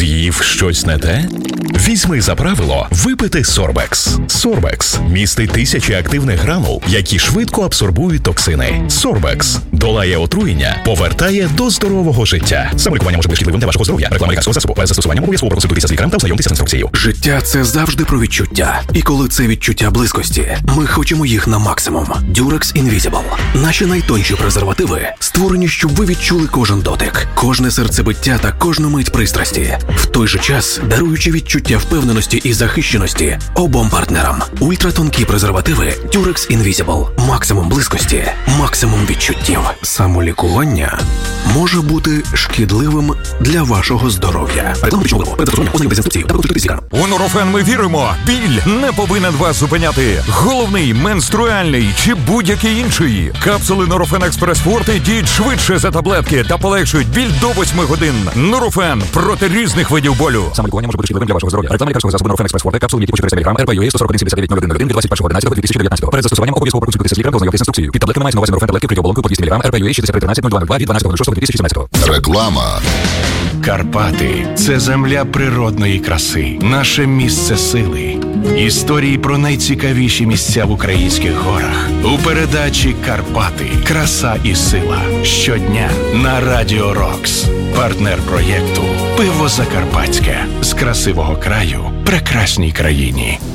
З'їв щось не те? Візьми за правило випити Сорбекс. Сорбекс містить тисячі активних гранул, які швидко абсорбують токсини. Сорбекс долає отруєння, повертає до здорового життя. Самолікування може бути шкідливим для вашого здоров'я. Реклама лікарського засобу. Перед застосуванням обов'язково проконсультуйтеся з лікарем та ознайомтеся з інструкцією. Життя – це завжди про відчуття. І коли це відчуття близькості, ми хочемо їх на максимум. Durex Invisible. Наші найтонші презервативи створені, щоб ви відчули кожен дотик, кожне серцебиття та кожну мить пристрасті. В той же час даруючи відчуття впевненості і захищеності обом партнерам. Ультратонкі презервативи Durex Invisible. Максимум близькості, максимум відчуттів. Самолікування може бути шкідливим для вашого здоров'я. Реклама пічного виробу. Перед застосуванням ознайомтеся з інструкцією та проконсультуйтесь з лікарем. У Нурофен ми віримо. Біль не повинен вас зупиняти. Головний, менструальний чи будь-який інший. Капсули Нурофен Експрес Форте діють швидше за таблетки та полегшують біль до 8 годин. Нурофен проти різних видів болю. Самолікування може бути шкідливим для вашого здоров'я. Реклама лікарського засобу Нурофен Експрес Форте. Капсули по 400 мг. РП-ЮЕ 141-79-01 від 21.11.2019. Перед застосуванням обов'язково проконсультуйтеся з лікарем та ознайомтеся з інструкцією. Під таблетками мається на увазі Нурофен таблетки вкриті оболонкою по 200 мг. РП-ЮЕ 6313-0202 від 12.06.2017. Реклама. Карпати – це земля природної краси, наше місце сили. Історії про найцікавіші місця в українських горах. У передачі «Карпати. Краса і сила». Щодня на Радіо Рокс. Партнер проєкту «Пиво Закарпатське». З красивого краю прекрасній країні.